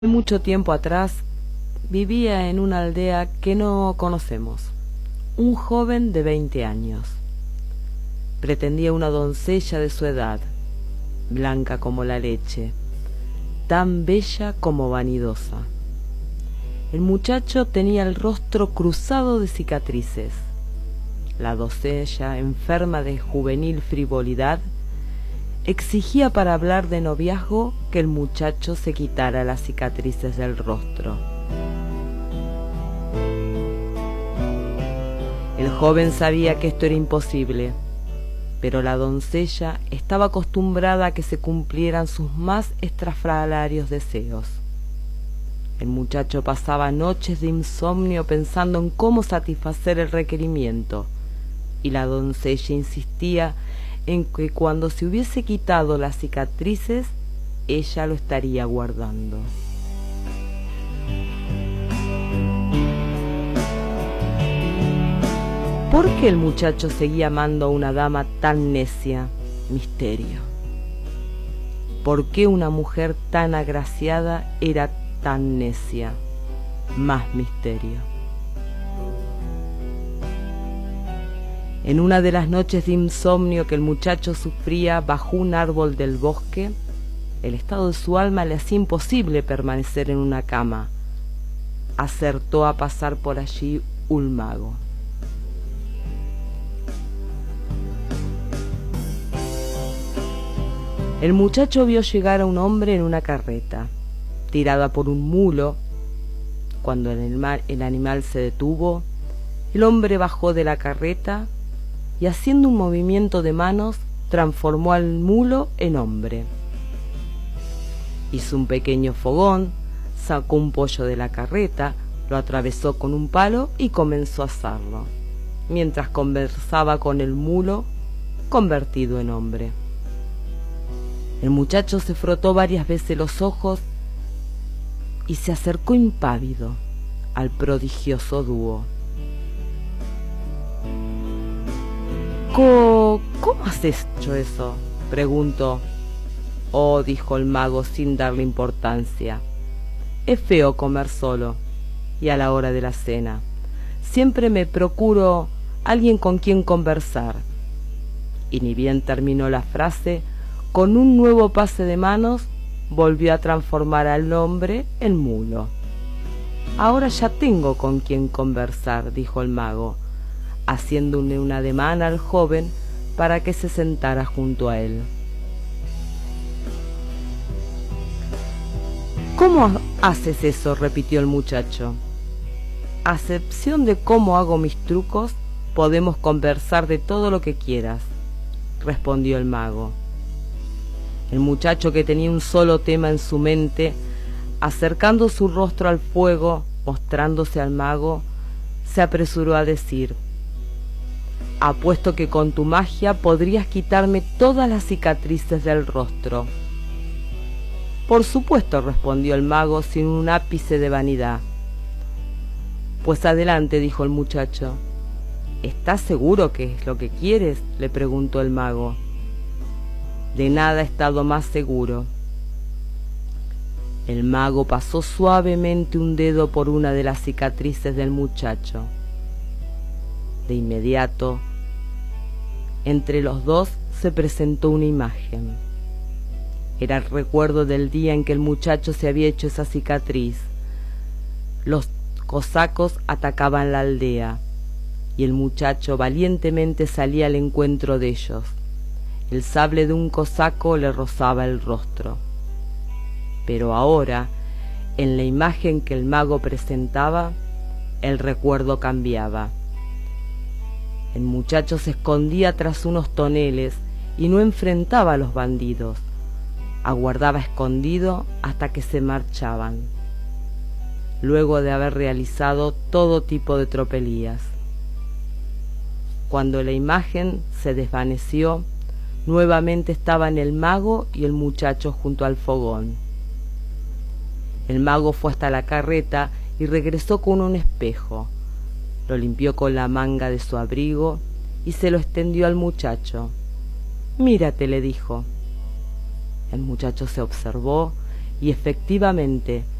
Mucho tiempo atrás vivía en una aldea que no conocemos un joven de 20 años. Pretendía una doncella de su edad, blanca como la leche, tan bella como vanidosa. El muchacho tenía el rostro cruzado de cicatrices. La doncella, enferma de juvenil frivolidad, exigía para hablar de noviazgo que el muchacho se quitara las cicatrices del rostro. El joven sabía que esto era imposible, pero la doncella estaba acostumbrada a que se cumplieran sus más estrafalarios deseos. El muchacho pasaba noches de insomnio pensando en cómo satisfacer el requerimiento, y la doncella insistía en que cuando se hubiese quitado las cicatrices, ella lo estaría guardando. ¿Por qué el muchacho seguía amando a una dama tan necia? Misterio. ¿Por qué una mujer tan agraciada era tan necia? Más misterio. En una de las noches de insomnio que el muchacho sufría bajo un árbol del bosque, el estado de su alma le hacía imposible permanecer en una cama. Acertó a pasar por allí un mago. El muchacho vio llegar a un hombre en una carreta, tirada por un mulo. Cuando el animal se detuvo, el hombre bajó de la carreta y, haciendo un movimiento de manos, transformó al mulo en hombre. Hizo un pequeño fogón, sacó un pollo de la carreta, lo atravesó con un palo y comenzó a asarlo, mientras conversaba con el mulo convertido en hombre. El muchacho se frotó varias veces los ojos y se acercó impávido al prodigioso dúo. ¿Cómo has hecho eso?, preguntó. Oh, dijo el mago sin darle importancia. Es feo comer solo, y a la hora de la cena. Siempre me procuro alguien con quien conversar. Y ni bien terminó la frase, con un nuevo pase de manos, volvió a transformar al hombre en mulo. Ahora ya tengo con quien conversar, dijo el mago, haciéndole un ademán al joven para que se sentara junto a él. ¿Cómo haces eso?, repitió el muchacho. A excepción de cómo hago mis trucos, podemos conversar de todo lo que quieras, respondió el mago. El muchacho, que tenía un solo tema en su mente, acercando su rostro al fuego, mostrándose al mago, se apresuró a decir: apuesto que con tu magia podrías quitarme todas las cicatrices del rostro. Por supuesto, respondió el mago sin un ápice de vanidad. Pues adelante, dijo el muchacho. ¿Estás seguro que es lo que quieres?, le preguntó el mago. De nada he estado más seguro. El mago pasó suavemente un dedo por una de las cicatrices del muchacho. De inmediato, entre los dos se presentó una imagen. Era el recuerdo del día en que el muchacho se había hecho esa cicatriz. Los cosacos atacaban la aldea y el muchacho valientemente salía al encuentro de ellos. El sable de un cosaco le rozaba el rostro. Pero ahora, en la imagen que el mago presentaba, el recuerdo cambiaba. El muchacho se escondía tras unos toneles y no enfrentaba a los bandidos. Aguardaba escondido hasta que se marchaban, luego de haber realizado todo tipo de tropelías. Cuando la imagen se desvaneció, nuevamente estaban el mago y el muchacho junto al fogón. El mago fue hasta la carreta y regresó con un espejo. Lo limpió con la manga de su abrigo y se lo extendió al muchacho. Mírate, le dijo. El muchacho se observó y efectivamente